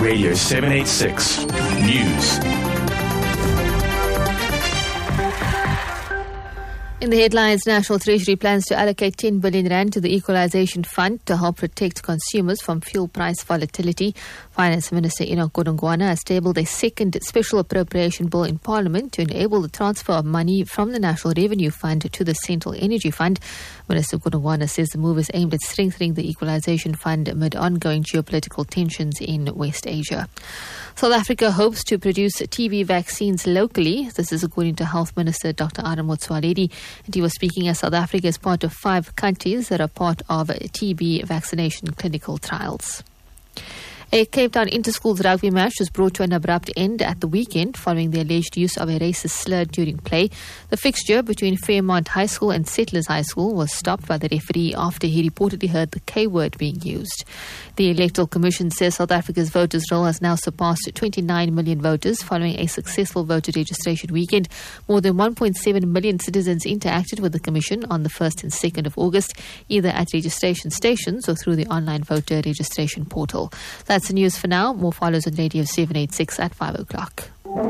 Radio 786 News. In the headlines, National Treasury plans to allocate 10 billion rand to the Equalisation Fund to help protect consumers from fuel price volatility. Finance Minister Enoch Godongwana has tabled a second special appropriation bill in Parliament to enable the transfer of money from the National Revenue Fund to the Central Energy Fund. Minister Godongwana says the move is aimed at strengthening the Equalisation Fund amid ongoing geopolitical tensions in West Asia. South Africa hopes to produce TB vaccines locally. This is according to Health Minister Dr. Adam Motsoaledi. And he was speaking as South Africa is part of 5 countries that are part of TB vaccination clinical trials. A Cape Town inter-schools rugby match was brought to an abrupt end at the weekend following the alleged use of a racist slur during play. The fixture between Fairmont High School and Settlers High School was stopped by the referee after he reportedly heard the K word being used. The Electoral Commission says South Africa's voters' roll has now surpassed 29 million voters following a successful voter registration weekend. More than 1.7 million citizens interacted with the Commission on the 1st and 2nd of August, either at registration stations or through the online voter registration portal. That's the news for now. More follows on Radio 786 at 5 o'clock.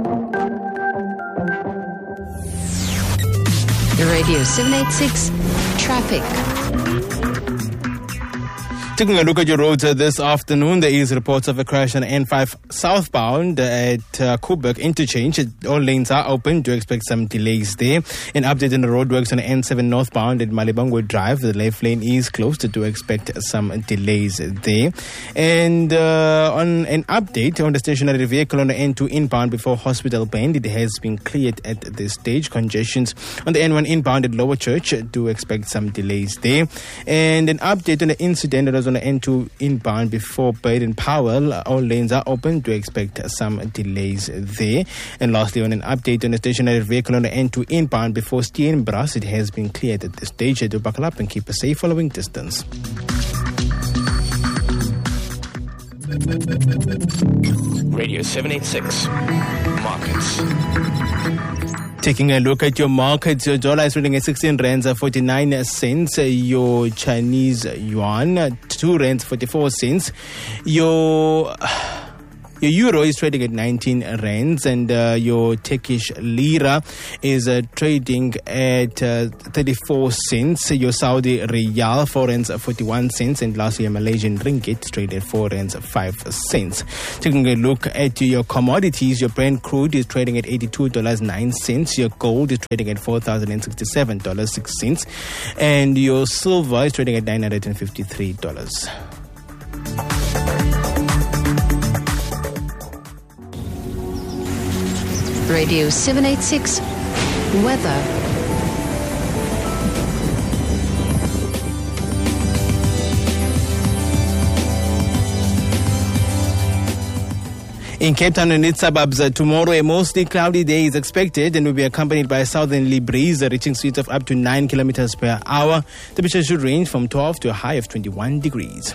Radio 786 Traffic. Taking a look at your roads this afternoon, there is reports of a crash on N5 southbound at Koeberg interchange. All lanes are open. Do expect some delays there. An update on the roadworks on N7 northbound at Malibongwe Drive. The left lane is closed. Do expect some delays there. And on an update on the stationary vehicle on the N2 inbound before Hospital Bend, it has been cleared at this stage. Congestions on the N1 inbound at Lower Church. Do expect some delays there. And an update on the incident that was on the N2 inbound before Baden Powell. All lanes are open. Do expect some delays there. And lastly, on an update on the stationary vehicle on the N2 inbound before Steenbras, it has been cleared at this stage. Do buckle up and keep a safe following distance. Radio 786 Markets. Taking a look at your markets, your dollar is trading at 16 rands 49 cents. Your Chinese yuan, 2 rands 44 cents. Your euro is trading at 19 rands, and your Turkish lira is trading at 34 cents. Your Saudi riyal, 4 rands 41 cents, and lastly, your Malaysian ringgit is trading at 4 rands 5 cents. Taking a look at your commodities, your Brent crude is trading at $82.09. Your gold is trading at $4,067.06, and your silver is trading at $953. Radio 786 Weather. In Cape Town and its suburbs, tomorrow a mostly cloudy day is expected and will be accompanied by a southerly breeze reaching speeds of up to 9 kilometers per hour. Temperature should range from 12 to a high of 21 degrees.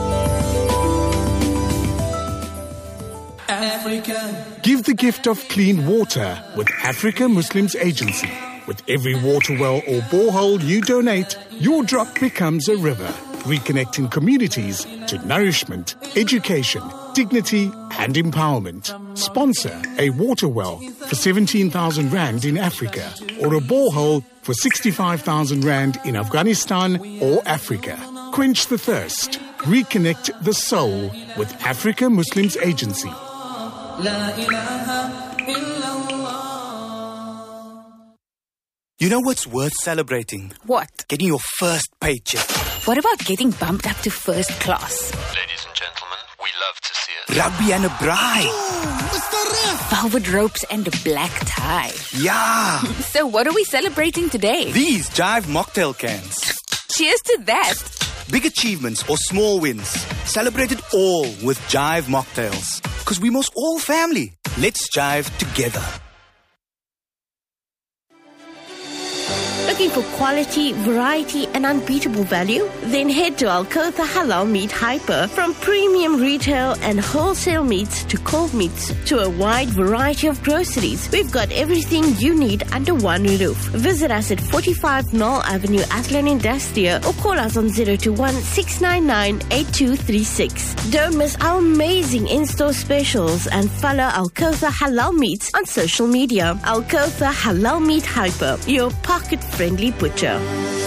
Africa. Give the gift of clean water with Africa Muslims Agency. With every water well or borehole you donate, your drop becomes a river, reconnecting communities to nourishment, education, dignity and empowerment. Sponsor a water well for 17,000 Rand in Africa or a borehole for 65,000 Rand in Afghanistan or Africa. Quench the thirst. Reconnect the soul with Africa Muslims Agency. You know what's worth celebrating? What? Getting your first paycheck. What about getting bumped up to first class? Ladies and gentlemen, we love to see it. Rugby and a braai. Velvet ropes and a black tie. Yeah. So what are we celebrating today? These Jive mocktail cans. Cheers to that. Big achievements or small wins. Celebrate it all with Jive mocktails. Because we must all family. Let's jive together. Looking for quality, variety, and unbeatable value? Then head to Al-Kotha Halal Meat Hyper. From premium retail and wholesale meats to cold meats to a wide variety of groceries, we've got everything you need under one roof. Visit us at 45 Knoll Avenue, Athlone Industria, or call us on 021-699-8236. Don't miss our amazing in-store specials and follow Al-Kotha Halal Meats on social media. Al-Kotha Halal Meat Hyper, your pocket-friendly butcher.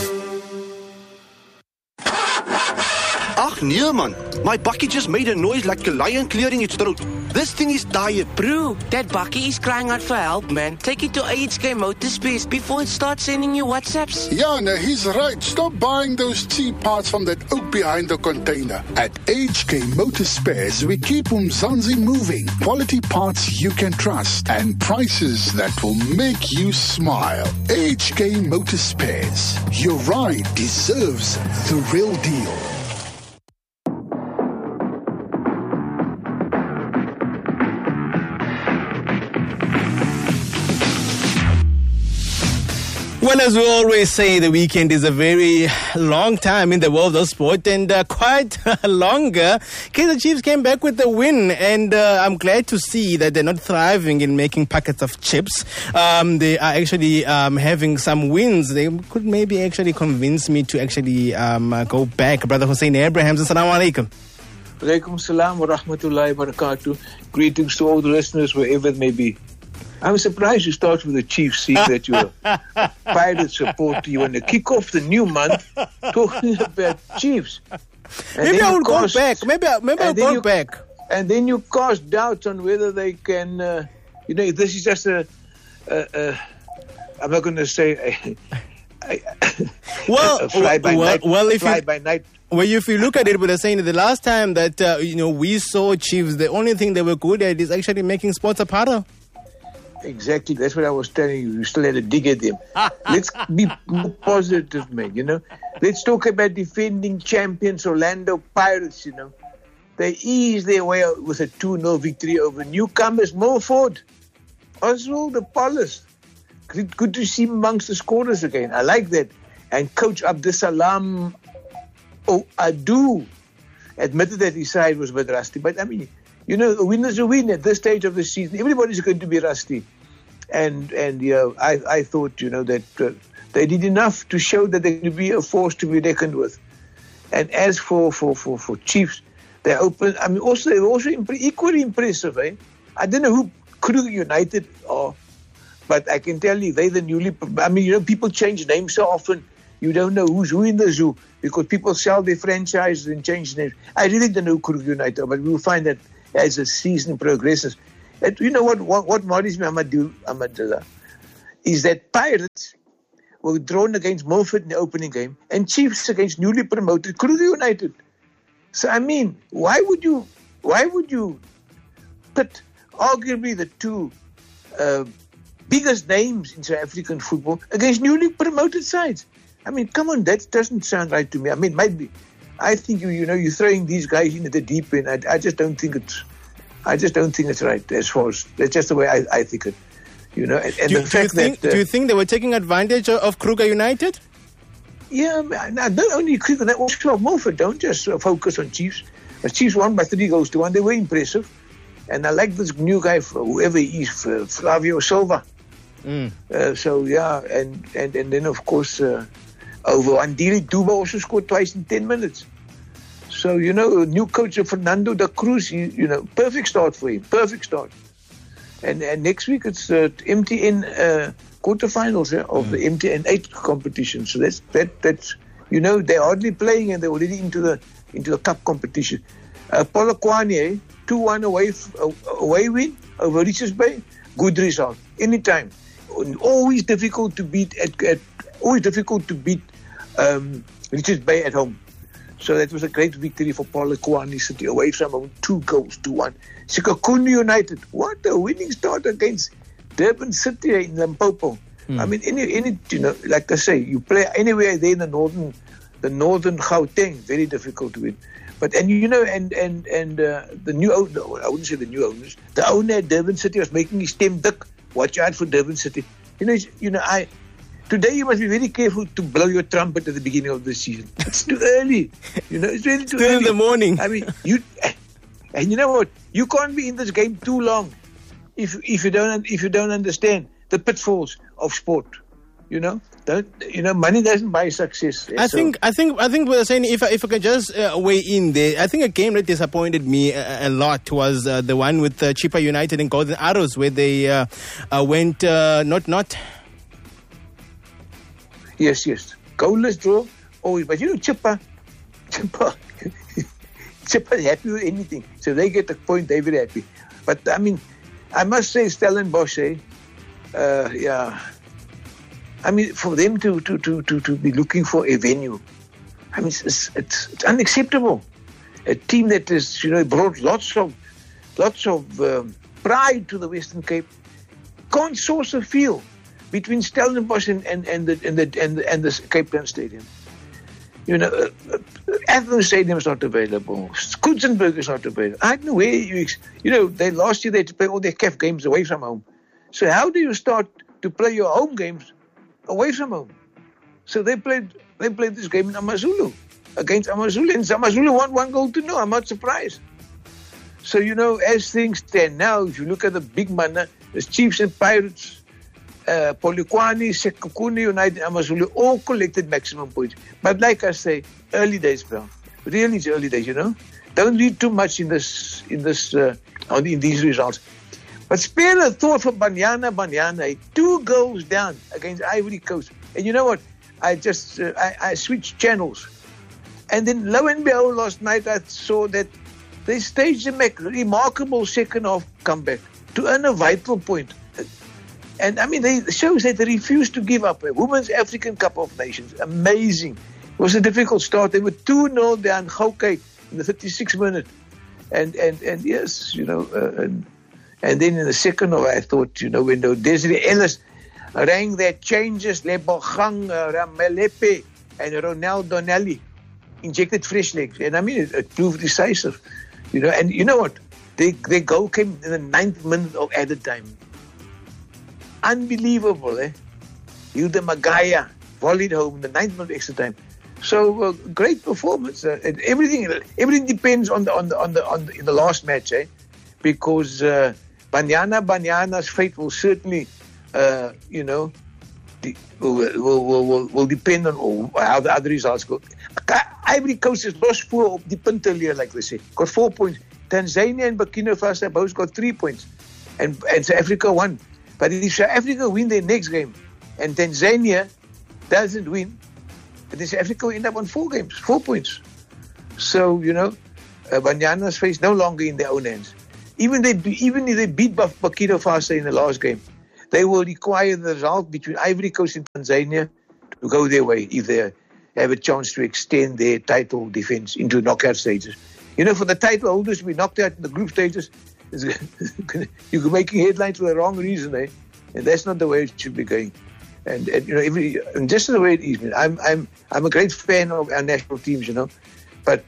Ach nee man, my bakkie just made a noise like a lion clearing its throat. This thing is tired. Bro, that bakkie is crying out for help, man. Take it to HK Motorspace before it starts sending you WhatsApps. Yeah, no, he's right. Stop buying those cheap parts from that oak behind the container. At HK Motorspares, we keep Umzansi moving. Quality parts you can trust and prices that will make you smile. HK Motorspares. Your ride deserves the real deal. Well, as we always say, the weekend is a very long time in the world of sport, and quite longer. Kaizer Chiefs came back with a win, and I'm glad to see that they're not thriving in making packets of chips. They are actually having some wins. They could maybe actually convince me to actually go back. Brother Hussein Abrahams, assalamu alaikum. Alaikum salam wa rahmatullahi wa barakatuh. Greetings to all the listeners wherever it may be. I'm surprised you start with the Chiefs, seeing that you're a Pirate supporter. You want to kick off the new month talking about Chiefs. Maybe I will go back. Maybe I'll go back. And then you cast doubts on whether they can, this is just I'm not going to say a fly-by-night. Well, if you look at it, but they're saying that the last time that, we saw Chiefs, the only thing they were good at is actually making sports apparel. Exactly. That's what I was telling you. You still had to dig at them. Let's be more positive, man, Let's talk about defending champions Orlando Pirates, They eased their way out with a 2-0 victory over newcomers Milford, Oswald, Apollos. Good to see him amongst the scorers again. I like that. And Coach Abdusalam Adu admitted that his side was a bit rusty. But, a winner's a win at this stage of the season. Everybody's going to be rusty. And I thought, that they did enough to show that they could be a force to be reckoned with. And as for Chiefs, they were also equally impressive, eh? I don't know who Kruger United are, but I can tell you they're the newly... people change names so often, you don't know who's who in the zoo, because people sell their franchises and change names. I really don't know who Kruger United are, but we'll find that as the season progresses. And you know what worries me, Ahmadullah, is that Pirates were drawn against Milford in the opening game and Chiefs against newly promoted Kruger United. So, why would you put arguably the two biggest names in South African football against newly promoted sides? Come on, that doesn't sound right to me. Maybe I think you're throwing these guys into the deep end. I just don't think it's right. As far as that's just the way I think it. Do you think they were taking advantage of Kruger United? Yeah, not only Kruger, they also Milford. Don't just focus on Chiefs. The Chiefs won by 3-1. They were impressive, and I like this new guy, whoever he is, Flavio Silva. And then of course over Andili Duba also scored twice in 10 minutes. So new coach Fernando da Cruz, perfect start for him, perfect start. And next week it's MTN quarterfinals of the MTN 8 competition. So that's they're hardly playing and they're already into the cup competition. Polokwane 2-1 away win over Richards Bay, good result anytime. Always difficult to beat Richards Bay at home. So that was a great victory for Polokwane City away from home, 2-1. Sekhukhune United, what a winning start against Durban City in Limpopo. Like I say, you play anywhere there in the northern Gauteng, very difficult to win. But the new owner, I wouldn't say the new owners, the owner at Durban City was making his stem dick. Watch out for Durban City. Today you must be very careful to blow your trumpet at the beginning of the season. It's too early. It's really too early. In the morning. I mean, and you know what? You can't be in this game too long if you don't understand the pitfalls of sport. Money doesn't buy success. I think we're saying if I can just weigh in there, I think a game that disappointed me a lot was the one with Chippa United and Golden Arrows, where they went not. Yes, goalless draw. Oh, but Chippa is happy with anything, so they get the point. They're very happy. But I mean, I must say, Stellenbosch, I mean, for them to be looking for a venue, I mean, it's unacceptable. A team that has brought lots of pride to the Western Cape can't source a field between Stellenbosch and the Cape Town Stadium. Athens Stadium is not available. Koetsenburg is not available. I don't know where last year they had to play all their CAF games away from home. So how do you start to play your home games away from home? So they played this game in AmaZulu against AmaZulu, and AmaZulu won 1-0. I'm not surprised. So as things stand now, if you look at the big manna, the Chiefs and Pirates, Polokwane, Sekhukhune United, AmaZulu all collected maximum points. But like I say, early days, bro. Really, it's early days. Don't read too much in these results. But spare a thought for Banyana, 2 goals down against Ivory Coast. And you know what? I switched channels. And then lo and behold, last night I saw that they staged a remarkable second half comeback to earn a vital point. And I mean, it shows that they refused to give up. A Women's African Cup of Nations. Amazing. It was a difficult start. They were 2-0 down Gauteng in the 36th minute. And yes, and then in the second half, I thought, when Desiree Ellis rang their changes, Lebogang, Ramelepe, and Ronaldo Nelly injected fresh legs. And I mean, it proved decisive. And you know what? Their goal came in the 9th minute of added time. Unbelievable, eh? Hilda Magaya volleyed home in the 9th minute extra time. So great performance. And everything depends on the last match, eh? Because Banyana's fate will certainly, will depend on how the other results go. Ivory Coast has lost 4 op die punt earlier, like they say. Got 4 points. Tanzania and Burkina Faso both got 3 points. And South Africa won. But if South Africa win their next game and Tanzania doesn't win, then South Africa will end up on 4 points. So, Banyana's fate is no longer in their own hands. Even if they beat Burkina Faso in the last game, they will require the result between Ivory Coast and Tanzania to go their way if they have a chance to extend their title defense into knockout stages. For the title holders to be knocked out in the group stages, you're making headlines for the wrong reason, eh? And that's not the way it should be going. And just the way it is. I'm a great fan of our national teams, but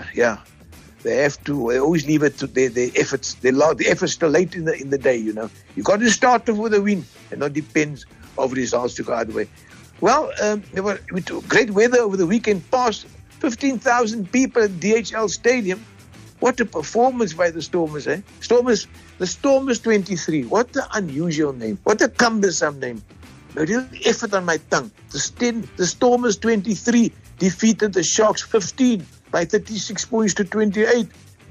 they always leave it to their efforts. The efforts till late in the day, You got to start off with a win, and not depends of results to go either way. Well, there was great weather over the weekend past. 15,000 people at DHL Stadium. What a performance by the Stormers, eh? The Stormers 23. What an unusual name. What a cumbersome name. A real effort on my tongue. The Stormers 23 defeated the Sharks 15 by 36 points to 28.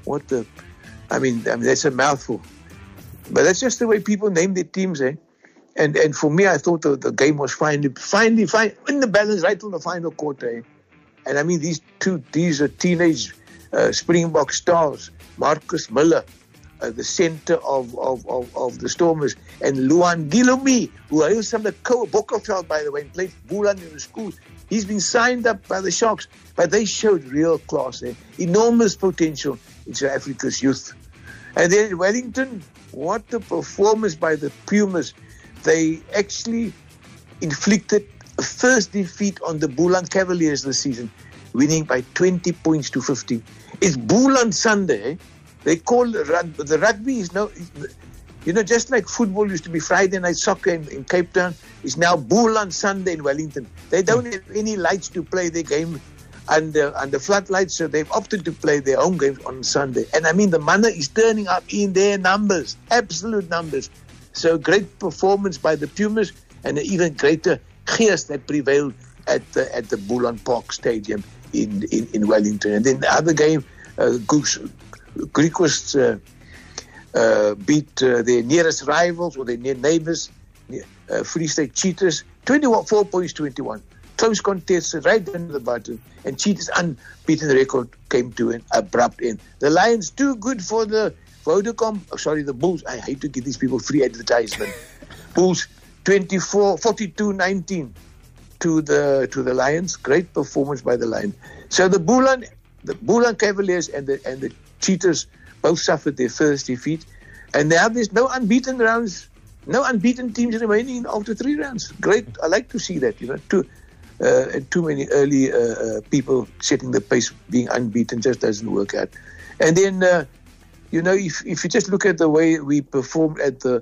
I mean, that's a mouthful. But that's just the way people name their teams, eh? And for me, I thought the game was finally in the balance right till the final quarter, eh? And I mean, these are teenage Springbok stars, Marcus Miller, the center of the Stormers, and Luan Gilumi, who hails from the Bokkerveld, by the way, and played Bulan in the schools. He's been signed up by the Sharks, but they showed real class, enormous potential in South Africa's youth. And then Wellington, what a performance by the Pumas. They actually inflicted a first defeat on the Bulan Cavaliers this season, winning by 20 points to 15. It's Bulan Sunday. They call the rugby is now You know, just like football used to be Friday night soccer in Cape Town, it's now Bull on Sunday in Wellington. They don't have any lights to play their game under floodlights, so they've opted to play their home games on Sunday. And I mean, the money is turning up in their numbers, absolute numbers. So great performance by the Pumas, and an even greater geest that prevailed at the Bull Park Stadium in Wellington. And then the other game, Griquas beat their nearest rivals or their near neighbours, Free State Cheetahs, 4 points 21. Close contest right under the button, and Cheetahs' unbeaten record came to an abrupt end. The Lions too good for the the Bulls. I hate to give these people free advertisement. Bulls 42-19 to the Lions. Great performance by the Lions. So the Bulan Cavaliers and the Cheetahs both suffered their first defeat, and now there's no unbeaten rounds, no unbeaten teams remaining after 3 rounds. Great, I like to see that. You know, too many early people setting the pace, being unbeaten just doesn't work out. And then you know, if you just look at the way we performed at the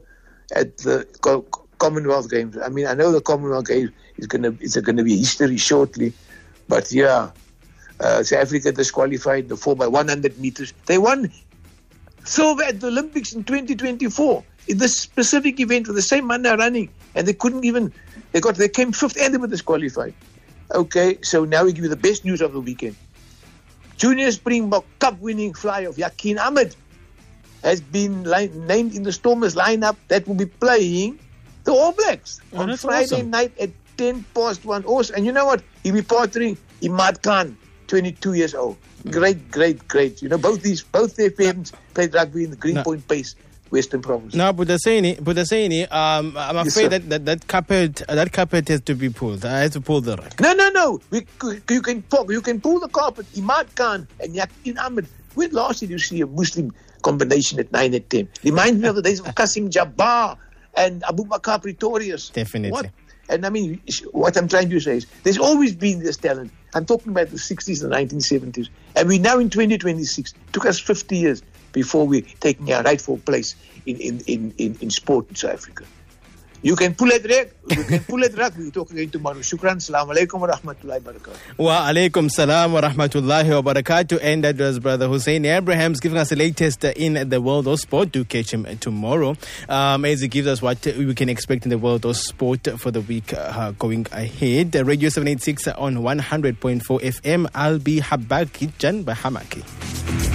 Commonwealth Games, I mean, I know the Commonwealth Games is gonna be history shortly, but yeah, South Africa disqualified the 4x100 meters. They won silver at the Olympics in 2024 in this specific event with the same man running, and they couldn't even. They came 5th and they were disqualified. Okay, so now we give you the best news of the weekend. Junior Springbok Cup winning flyer of Yakin Ahmed has been named in the Stormers lineup that will be playing the All Blacks on Friday night at 1:10. Awesome. And you know what? He'll be partnering Imad Khan, 22 years old. Great. You know, both their parents played rugby in the Greenpoint Pace, Western Province. No, Budaseni, I'm afraid that carpet has to be pulled. I have to pull the rug. No. You can pull the carpet. Imad Khan and Yakin Ahmed. When last did you see a Muslim combination at 9 at 10? Reminds me of the days of Qasim Jabbar and Abu Bakar Pretorius. Definitely. What? And I mean, what I'm trying to say is, there's always been this talent. I'm talking about the 60s and 1970s. And we're now in 2026. It took us 50 years before we're taking our rightful place in sport in South Africa. You can pull it rag. We'll talk again tomorrow. Shukran. Assalamu alaikum wa rahmatullahi wa barakatuh. Wa alaikum salam wa rahmatullahi wa barakatuh. And that was Brother Hussein Abrahams giving us the latest in the world of sport. Do catch him tomorrow as he gives us what we can expect in the world of sport for the week going ahead. Radio 786 on 100.4 FM. I'll be Habaki Jan Bahamaki.